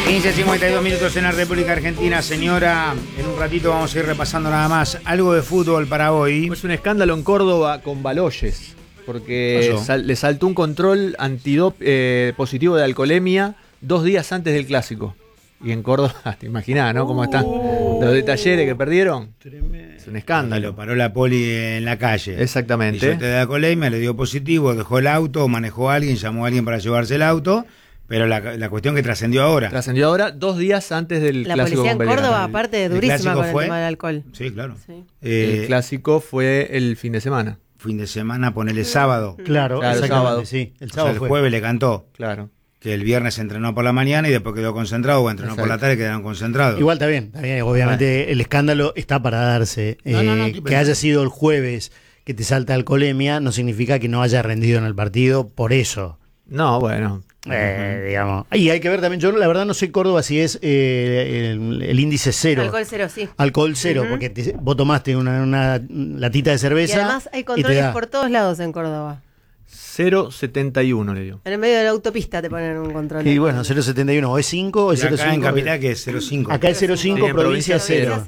15:52 en la República Argentina, señora. En un ratito vamos a ir repasando nada más algo de fútbol para hoy. Es un escándalo en Córdoba con Baloyes, porque le saltó un control positivo de alcoholemia 2 días antes del clásico. Y en Córdoba, te imaginás, ¿no? Cómo están los de Talleres que perdieron. Tremendo. Es un escándalo. Lo paró la poli en la calle. Exactamente. Hizo test de alcoholemia, le dio positivo, dejó el auto, manejó a alguien, llamó a alguien para llevarse el auto. Pero la cuestión que trascendió ahora. Trascendió ahora 2 días antes del la clásico. La policía en Córdoba, Belgrano. aparte de durísima con el tema del alcohol. Sí, claro. Sí. El clásico fue el fin de semana. Fin de semana, ponele sábado. Claro, el sábado. Sí, el O sábado sea, el jueves le cantó. Claro. Que el viernes entrenó por la mañana y después quedó concentrado, o entrenó por la tarde y quedaron concentrados. Igual está bien. Obviamente el escándalo está para darse. Que haya sido el jueves que te salta alcoholemia no significa que no haya rendido en el partido por eso. No, bueno. Digamos. Y hay que ver también, yo la verdad no sé Córdoba si es el índice cero. Alcohol cero, sí. Alcohol cero, porque vos tomaste una latita de cerveza. Y además hay controles por todos lados en Córdoba. 0,71 le dio. En el medio de la autopista te ponen un control. Y bueno, 0,71 o es 5 o es 0,5. Acá en Capital que es 0,5. Acá es 0,5, provincia 0.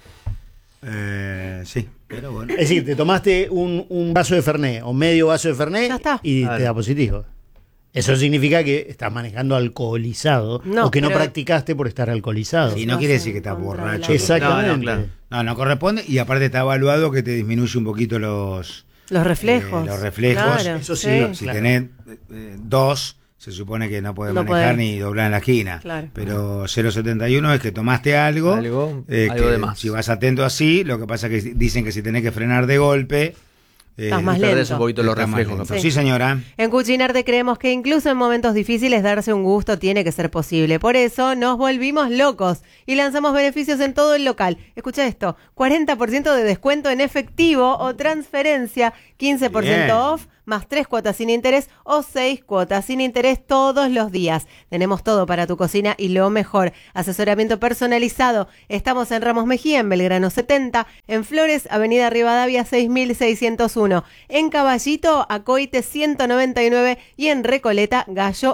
Sí, pero bueno. Es decir, te tomaste un vaso de Fernet o medio vaso de Fernet y te da positivo. Eso significa que estás manejando alcoholizado o que no practicaste por estar alcoholizado. Y no quiere decir que estás borracho. Exactamente. No, claro. No corresponde, y aparte está evaluado que te disminuye un poquito los reflejos. Claro, eso sí. Si tenés 2, se supone que no podés manejar ni doblar en la esquina. Claro. Pero 0,71 es que tomaste algo de más. Si vas atento así, lo que pasa es que dicen que si tenés que frenar de golpe, estás más lento. Un poquito los reflejos. Sí, señora. En Cucinarte creemos que incluso en momentos difíciles darse un gusto tiene que ser posible. Por eso nos volvimos locos y lanzamos beneficios en todo el local. Escucha esto, 40% de descuento en efectivo o transferencia, 15% off, más 3 cuotas sin interés o 6 cuotas sin interés todos los días. Tenemos todo para tu cocina y lo mejor, asesoramiento personalizado. Estamos en Ramos Mejía, en Belgrano 70, en Flores, Avenida Rivadavia 6601, en Caballito, Acoite 199 y en Recoleta, Gallo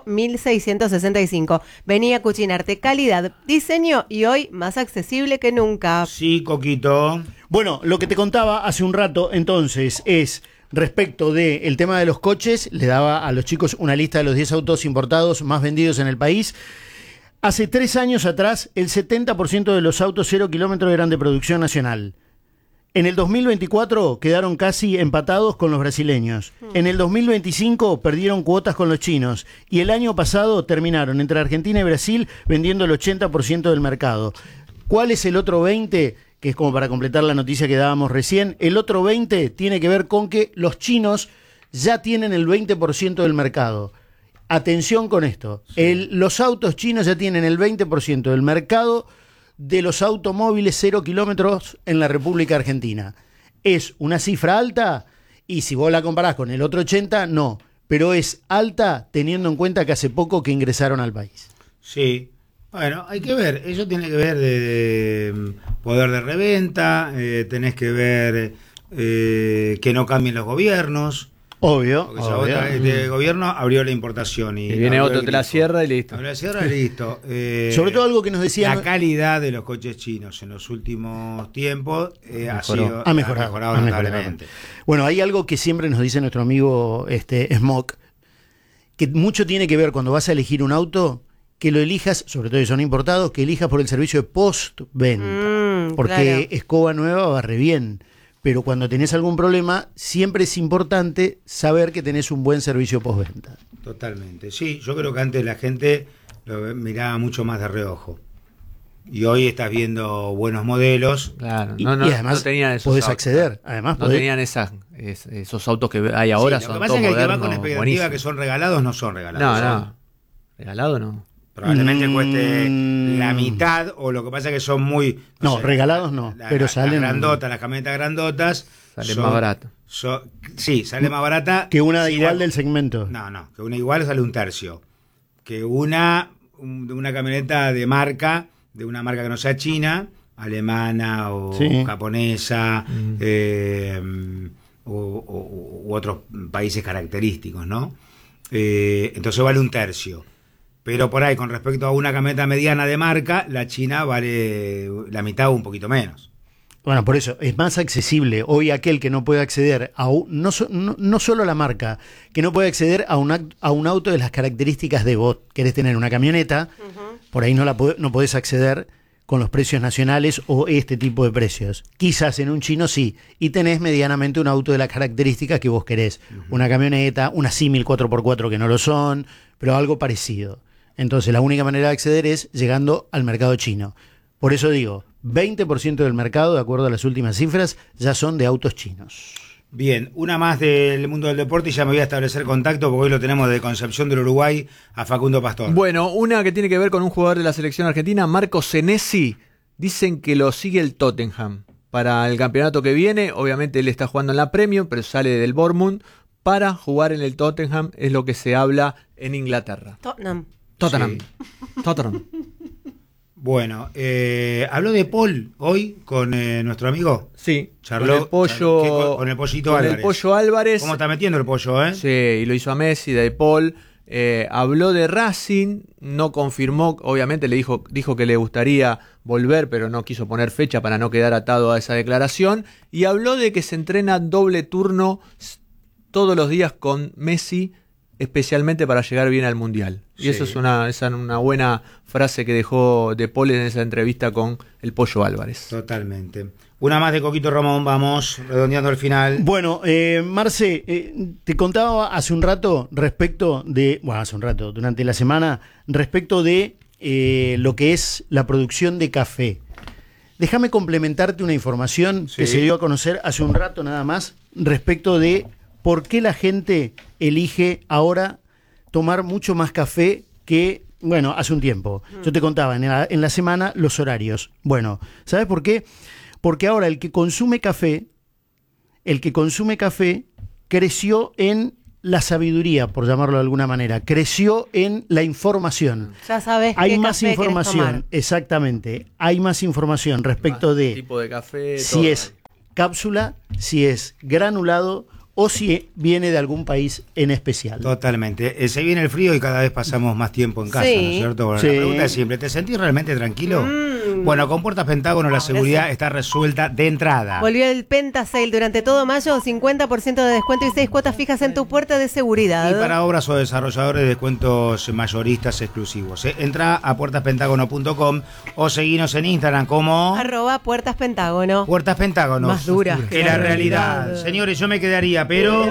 1665. Vení a Cucinarte, calidad, diseño y hoy más accesible que nunca. Sí, Coquito. Bueno, lo que te contaba hace un rato entonces es respecto del tema de los coches. Le daba a los chicos una lista de los 10 autos importados más vendidos en el país. Hace 3 años atrás, el 70% de los autos 0 kilómetros eran de producción nacional. En el 2024 quedaron casi empatados con los brasileños. En el 2025 perdieron cuotas con los chinos. Y el año pasado terminaron entre Argentina y Brasil vendiendo el 80% del mercado. ¿Cuál es el otro 20%? Que es como para completar la noticia que dábamos recién. El otro 20% tiene que ver con que los chinos ya tienen el 20% del mercado. Atención con esto. Los autos chinos ya tienen el 20% del mercado de los automóviles 0 kilómetros en la República Argentina. ¿Es una cifra alta? Y si vos la comparás con el otro 80%, no. Pero es alta teniendo en cuenta que hace poco que ingresaron al país. Sí. Bueno, hay que ver, eso tiene que ver de poder de reventa, tenés que ver que no cambien los gobiernos. Obvio. Porque este gobierno abrió la importación. Y viene otro, te la cierra y listo. Abrió la cierra y listo. Sobre todo algo que nos decían. La calidad de los coches chinos en los últimos tiempos ha mejorado notablemente. Bueno, hay algo que siempre nos dice nuestro amigo Smock, que mucho tiene que ver cuando vas a elegir un auto, que lo elijas, sobre todo si son importados, que elijas por el servicio de postventa. Porque escoba nueva barre bien. Pero cuando tenés algún problema, siempre es importante saber que tenés un buen servicio postventa. Totalmente. Sí, yo creo que antes la gente lo miraba mucho más de reojo. Y hoy estás viendo buenos modelos. Claro, y además no tenían esos podés autos, acceder. Además no tenían esos autos que hay ahora. Sí, son lo que pasa es que el que va con expectativa buenísimos. que son regalados no son regalados. No. Regalado no. Probablemente cueste la mitad, o lo que pasa es que son muy... regalados no, pero salen... Las camionetas grandotas... Salen más baratas. Sí, sale más barata. Que una igual del segmento. No, que una igual sale un tercio. Que una camioneta de una marca que no sea china, alemana o japonesa, u otros países característicos, ¿no? Entonces vale un tercio. Pero por ahí, con respecto a una camioneta mediana de marca, la China vale la mitad o un poquito menos. Bueno, por eso es más accesible. Hoy aquel que no puede acceder a no solo la marca, que no puede acceder a un auto de las características de vos. Querés tener una camioneta, por ahí no podés acceder con los precios nacionales o este tipo de precios. Quizás en un chino sí, y tenés medianamente un auto de las características que vos querés. Una camioneta, una símil 4x4 que no lo son, pero algo parecido. Entonces la única manera de acceder es llegando al mercado chino. Por eso digo, 20% del mercado, de acuerdo a las últimas cifras, ya son de autos chinos. Bien, una más del mundo del deporte y ya me voy a establecer contacto porque hoy lo tenemos de Concepción del Uruguay a Facundo Pastor. Bueno, una que tiene que ver con un jugador de la selección argentina, Marco Senesi. Dicen que lo sigue el Tottenham para el campeonato que viene. Obviamente él está jugando en la Premier, pero sale del Bournemouth para jugar en el Tottenham, es lo que se habla en Inglaterra. Tottenham. Bueno, habló de Paul hoy con nuestro amigo. Sí, charló con el pollo, con el Pollito con Álvarez. El Pollo Álvarez. ¿Cómo está metiendo el pollo, eh? Sí, y lo hizo a Messi, de Paul. Habló de Racing, no confirmó, obviamente le dijo que le gustaría volver, pero no quiso poner fecha para no quedar atado a esa declaración. Y habló de que se entrena doble turno todos los días con Messi, especialmente para llegar bien al Mundial. Y Sí. eso es una buena frase que dejó De Paul en esa entrevista con el Pollo Álvarez. Totalmente. Una más de Coquito Ramón, vamos, redondeando el final. Bueno, Marce, te contaba hace un rato durante la semana, respecto de lo que es la producción de café. Déjame complementarte una información que se dio a conocer hace un rato nada más, respecto de por qué la gente elige ahora tomar mucho más café que, bueno, hace un tiempo. Yo te contaba en la semana los horarios. Bueno, ¿sabes por qué? Porque ahora el que consume café creció en la sabiduría, por llamarlo de alguna manera, creció en la información. Ya sabes Hay qué más café querés información, tomar. exactamente. Hay más información respecto de tipo de café, si todo. es cápsula, si es granulado o si viene de algún país en especial. Totalmente. Se viene el frío y cada vez pasamos más tiempo en casa, Sí. ¿no es cierto? Bueno, Sí. La pregunta es simple, ¿te sentís realmente tranquilo? Bueno, con Puertas Pentágono la seguridad está resuelta de entrada. Volvió el Penta Sale durante todo mayo, 50% de descuento y 6 cuotas fijas en tu puerta de seguridad. Y para obras o desarrolladores, descuentos mayoristas exclusivos. Entra a puertaspentágono.com o seguinos en Instagram como @Puertas Pentágono. Puertas Pentágono. Más duras que la realidad. Señores, yo me quedaría, pero...